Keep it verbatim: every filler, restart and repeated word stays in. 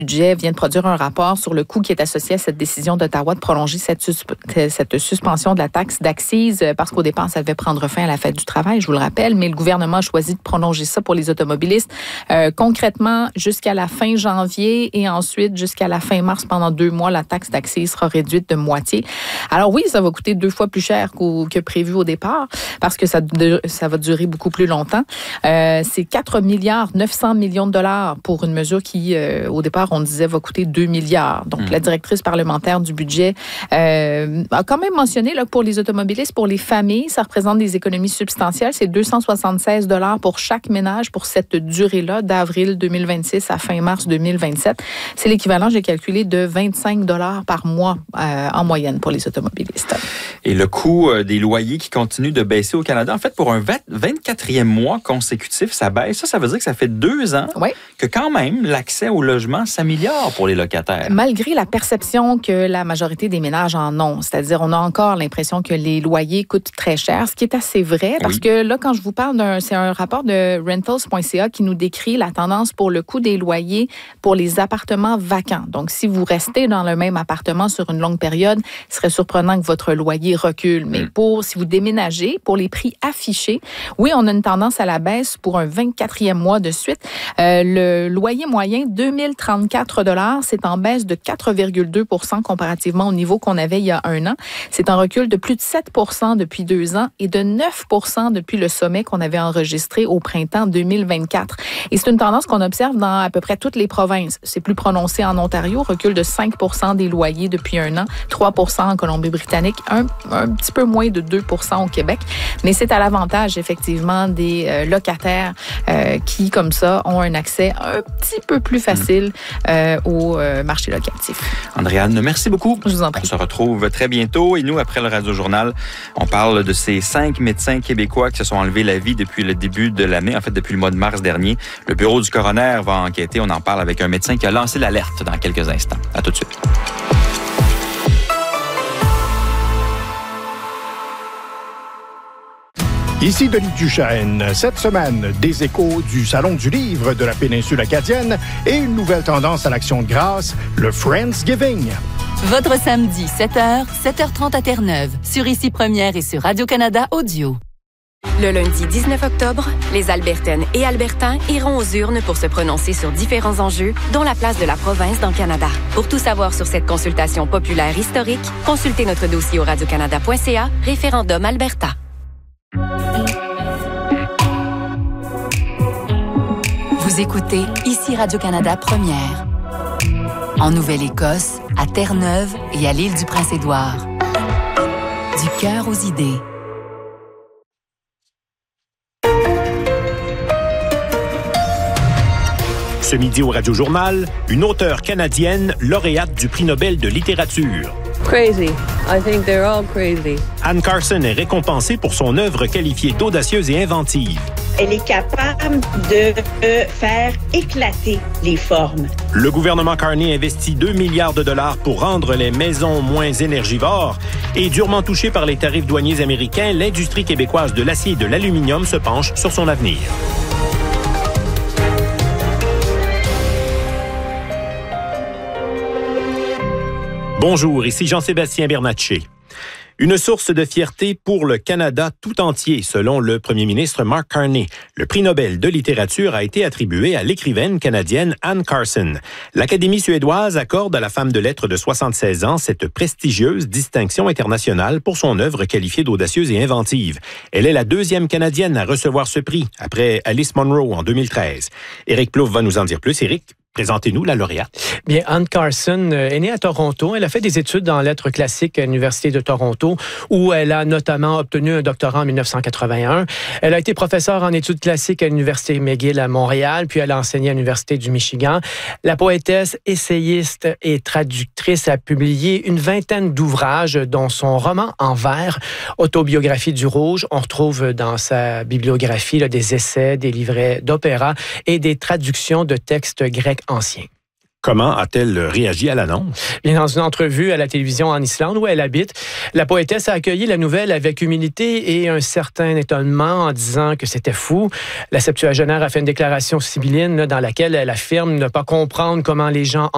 budget vient de produire un rapport sur le coût qui est associé à cette décision d'Ottawa de prolonger cette, susp- cette suspension de la taxe d'accise parce qu'au départ, ça devait prendre fin à la fête du travail, je vous le rappelle, mais le gouvernement a choisi de prolonger ça pour les automobilistes euh, concrètement jusqu'à la fin janvier et ensuite jusqu'à la fin mars. Pendant deux mois, la taxe d'accise sera réduite de moitié. Alors oui, ça va coûter deux fois plus cher qu'au, que prévu au départ parce que ça, de, ça va durer beaucoup plus longtemps. Euh, c'est quatre milliards neuf cents millions de dollars pour une mesure qui, euh, au départ, on disait va coûter deux milliards. Donc, mmh. la directrice parlementaire du budget euh, a quand même mentionné là, que pour les automobilistes, pour les familles, ça représente des économies substantielles. C'est deux cent soixante-seize dollars pour chaque ménage pour cette durée-là, d'avril deux mille vingt-six à fin mars deux mille vingt-sept. C'est l'équivalent, j'ai calculé, de vingt-cinq dollars par mois euh, en moyenne pour les automobilistes. Et le coût euh, des loyers qui continue de baisser au Canada, en fait, pour un vingt-quatrième mois consécutif, ça baisse. Ça, ça veut dire que ça fait deux ans oui. que quand même, l'accès au logement s'améliore pour les locataires. Malgré la perception que la majorité des ménages en ont, c'est-à-dire on a encore l'impression que les loyers coûtent très cher, ce qui est assez vrai, parce oui. que là, quand je vous parle d'un, c'est un rapport de rentals point c a qui nous décrit la tendance pour le coût des loyers pour les appartements vacants. Donc, si vous restez dans le même appartement sur une longue période, il serait surprenant que votre loyer recule. Mais pour, si vous déménagez, pour les prix affichés, oui, on a une tendance à la baisse pour un vingt-quatrième mois de suite. Euh, le loyer moyen, deux mille trente-quatre dollars, c'est en baisse de quatre virgule deux pour cent comparativement au niveau qu'on avait il y a un an. C'est un recul de plus de sept pour cent depuis deux ans et de neuf pour cent depuis le sommet qu'on avait enregistré au printemps deux mille vingt-quatre. Et c'est une tendance qu'on observe dans à peu près toutes les provinces. C'est plus prononcé en Ontario, recul de cinq pour cent des loyers depuis un an, trois pour cent en Colombie-Britannique, un, un petit peu moins de deux pour cent au Québec. Mais c'est à l'avantage, effectivement, des euh, locataires euh, qui, comme ça, ont un accès un petit peu plus facile euh, au euh, marché locatif. Andréane, merci beaucoup. Je vous en prie. On se retrouve très bientôt. Et nous, après le Radio-Journal, on parle de ces cinq médecins québécois qui se sont enlevés la vie depuis le début de l'année, en fait, depuis le mois de mars dernier. Le bureau du coroner va enquêter. On en parle avec un médecin qui a lancé l'alerte dans quelques instants. À tout de suite. Ici Denis Duchesne. Cette semaine, des échos du Salon du livre de la péninsule acadienne et une nouvelle tendance à l'action de grâce, le Friendsgiving. Votre samedi, sept heures, sept heures trente à Terre-Neuve, sur Ici Première et sur Radio-Canada Audio. Le lundi dix-neuf octobre, les Albertaines et Albertains iront aux urnes pour se prononcer sur différents enjeux, dont la place de la province dans le Canada. Pour tout savoir sur cette consultation populaire historique, consultez notre dossier au radiocanada point c a, référendum Alberta. Vous écoutez Ici Radio-Canada Première. En Nouvelle-Écosse, à Terre-Neuve et à l'île du Prince-Édouard. Du cœur aux idées. Ce midi au Radio-Journal, une auteure canadienne lauréate du prix Nobel de littérature. Crazy. I think they're all crazy. Anne Carson est récompensée pour son œuvre qualifiée d'audacieuse et inventive. Elle est capable de faire éclater les formes. Le gouvernement Carney investit deux milliards de dollars pour rendre les maisons moins énergivores. Et durement touchée par les tarifs douaniers américains, l'industrie québécoise de l'acier et de l'aluminium se penche sur son avenir. Bonjour, ici Jean-Sébastien Bernatchez. Une source de fierté pour le Canada tout entier, selon le premier ministre Mark Carney. Le prix Nobel de littérature a été attribué à l'écrivaine canadienne Anne Carson. L'Académie suédoise accorde à la femme de lettres de soixante-seize ans cette prestigieuse distinction internationale pour son œuvre qualifiée d'audacieuse et inventive. Elle est la deuxième Canadienne à recevoir ce prix, après Alice Munro en deux mille treize. Éric Plouffe va nous en dire plus. Éric, présentez-nous la lauréate. Bien, Anne Carson est née à Toronto. Elle a fait des études en lettres classiques à l'Université de Toronto, où elle a notamment obtenu un doctorat en dix-neuf cent quatre-vingt-un. Elle a été professeure en études classiques à l'Université McGill à Montréal, puis elle a enseigné à l'Université du Michigan. La poétesse, essayiste et traductrice a publié une vingtaine d'ouvrages, dont son roman en vers, Autobiographie du Rouge. On retrouve dans sa bibliographie là, des essais, des livrets d'opéra et des traductions de textes grecs anciens. Comment a-t-elle réagi à l'annonce? Bien, dans une entrevue à la télévision en Islande où elle habite, la poétesse a accueilli la nouvelle avec humilité et un certain étonnement en disant que c'était fou. La septuagénaire a fait une déclaration sibylline là, dans laquelle elle affirme ne pas comprendre comment les gens